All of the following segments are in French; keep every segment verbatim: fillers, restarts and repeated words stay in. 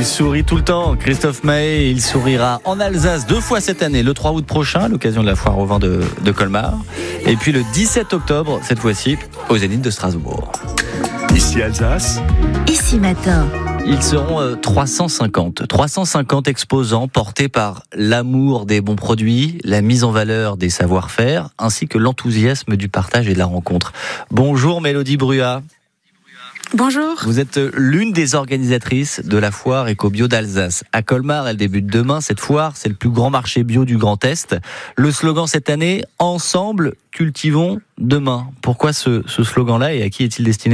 Il sourit tout le temps. Christophe Mahé, il sourira en Alsace deux fois cette année, le trois août prochain, à l'occasion de la foire au vin de, de Colmar. Et puis le dix-sept octobre, cette fois-ci, au Zénith de Strasbourg. Ici Alsace. Ici Matin. Ils seront trois cent cinquante. trois cent cinquante exposants portés par l'amour des bons produits, la mise en valeur des savoir-faire, ainsi que l'enthousiasme du partage et de la rencontre. Bonjour Mélodie Bruat. Bonjour. Vous êtes l'une des organisatrices de la foire Éco-Bio d'Alsace. À Colmar, elle débute demain. Cette foire, c'est le plus grand marché bio du Grand Est. Le slogan cette année, Ensemble, cultivons demain. Pourquoi ce, ce slogan-là et à qui est-il destiné ?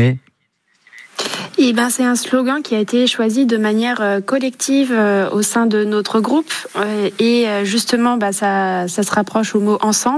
Eh ben, c'est un slogan qui a été choisi de manière euh, collective euh, au sein de notre groupe. Euh, et euh, justement, bah, ça, ça se rapproche au mot « ensemble ».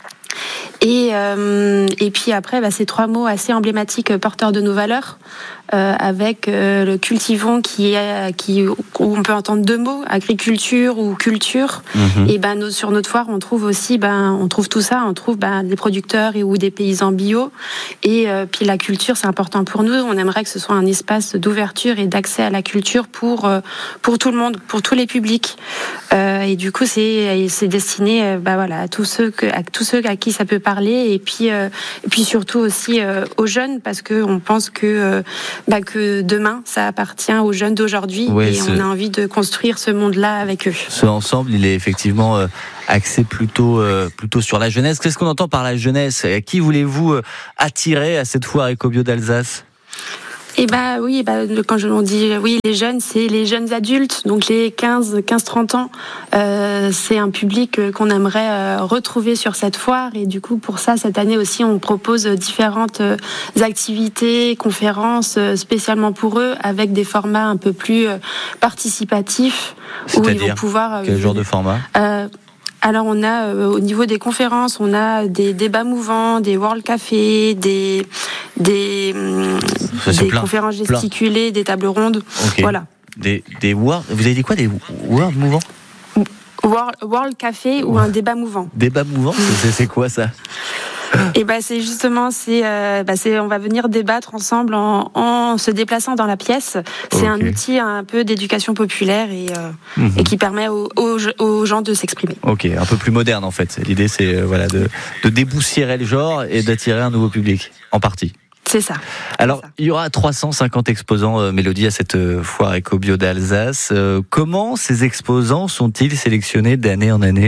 Et, euh, et puis après, bah, ces trois mots assez emblématiques, euh, porteurs de nos valeurs, euh, avec euh, le cultivons qui est, qui, où on peut entendre deux mots, agriculture ou culture. Mmh. Et ben, nos, sur notre foire, on trouve aussi, ben, on trouve tout ça, on trouve ben, des producteurs et ou des paysans bio. Et euh, puis la culture, c'est important pour nous. On aimerait que ce soit un espace d'ouverture et d'accès à la culture pour euh, pour tout le monde, pour tous les publics. Euh, et du coup, c'est c'est destiné, euh, ben, voilà, à tous ceux que, à tous ceux à qui ça peut parler. Et puis euh, et puis surtout aussi euh, aux jeunes, parce que on pense que euh, bah, que demain, ça appartient aux jeunes d'aujourd'hui, oui, et ce... on a envie de construire ce monde-là avec eux. Ce ensemble, il est effectivement euh, axé plutôt, euh, plutôt sur la jeunesse. Qu'est-ce qu'on entend par la jeunesse ? À qui voulez-vous euh, attirer à cette foire Éco-Bio d'Alsace ? Eh bah oui, bah, quand on dit oui, les jeunes, c'est les jeunes adultes, donc les quinze trente ans. Euh, c'est un public qu'on aimerait euh, retrouver sur cette foire. Et du coup, pour ça, cette année aussi, on propose différentes euh, activités, conférences euh, spécialement pour eux, avec des formats un peu plus euh, participatifs. C'est-à-dire, où ils vont pouvoir, euh, quel genre de format ? euh, Alors on a euh, au niveau des conférences, on a des débats mouvants, des World Café, des des, Ça, des plein, conférences gesticulées, plein. Des tables rondes, okay. Voilà. Des des World, vous avez dit quoi, des World mouvants ? World, World Café ou un débat mouvant. Débat mouvant, c'est, c'est quoi ça ? Et ben bah c'est justement c'est euh, bah c'est on va venir débattre ensemble en, en se déplaçant dans la pièce. C'est okay. Un outil un peu d'éducation populaire et euh, mm-hmm. et qui permet aux, aux, aux gens de s'exprimer. Ok, un peu plus moderne en fait. L'idée c'est euh, voilà de de déboussiérer le genre et d'attirer un nouveau public en partie. C'est ça. Alors, c'est ça. Il y aura trois cent cinquante exposants, euh, Mélodie, à cette euh, foire Éco-Bio d'Alsace. Euh, comment ces exposants sont-ils sélectionnés d'année en année ?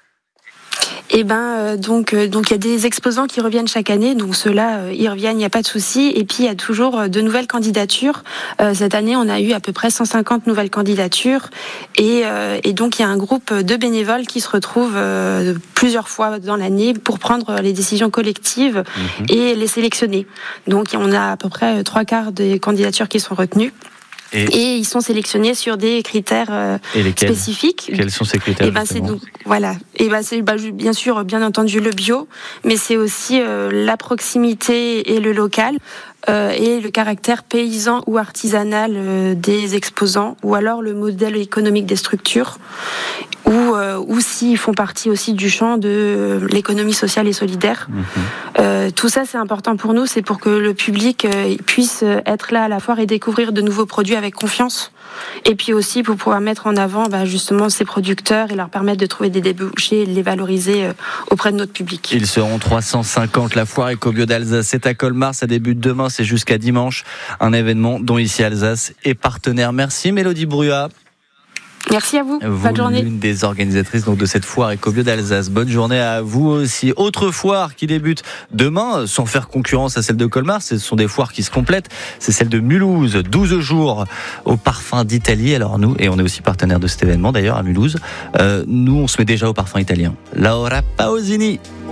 Eh ben euh, donc euh, donc il y a des exposants qui reviennent chaque année, donc ceux-là euh, ils reviennent, il n'y a pas de souci. Et puis il y a toujours euh, de nouvelles candidatures. Euh, cette année on a eu à peu près cent cinquante nouvelles candidatures et euh, et donc il y a un groupe de bénévoles qui se retrouvent euh, plusieurs fois dans l'année pour prendre les décisions collectives mmh. et les sélectionner. Donc on a à peu près trois quarts des candidatures qui sont retenues. Et, et ils sont sélectionnés sur des critères euh, spécifiques. Quels sont ces critères ? Et ben c'est donc, voilà. Et ben c'est bah, bien sûr bien entendu le bio, mais c'est aussi euh, la proximité et le local. Euh, et le caractère paysan ou artisanal euh, des exposants, ou alors le modèle économique des structures, ou, euh, ou s'ils font partie aussi du champ de l'économie sociale et solidaire. Mmh. Euh, tout ça, c'est important pour nous, c'est pour que le public euh, puisse être là à la foire et découvrir de nouveaux produits avec confiance. Et puis aussi pour pouvoir mettre en avant bah, justement ces producteurs et leur permettre de trouver des débouchés et de les valoriser euh, auprès de notre public. Ils seront trois cent cinquante. La foire Éco-Bio d'Alsace, c'est à Colmar, ça débute demain, c'est jusqu'à dimanche. Un événement dont Ici Alsace est partenaire. Merci Mélodie Bruat. Merci à vous. Vous, bonne journée. L'une des organisatrices donc de cette foire Éco-Bio d'Alsace. Bonne journée à vous aussi. Autre foire qui débute demain, sans faire concurrence à celle de Colmar. Ce sont des foires qui se complètent. C'est celle de Mulhouse. douze jours au parfum d'Italie. Alors nous, et on est aussi partenaire de cet événement d'ailleurs à Mulhouse, euh, nous on se met déjà au parfum italien. Laura Pausini.